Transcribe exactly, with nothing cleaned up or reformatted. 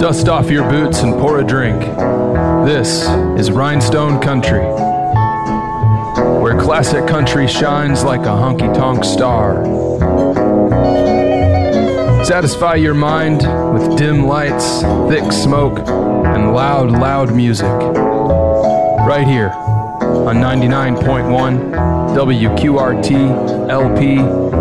Dust off your boots and pour a drink. This is Rhinestone Country, where classic country shines like a honky-tonk star. Satisfy your mind with dim lights, thick smoke, and loud, loud music. Right here on ninety-nine point one W Q R T L P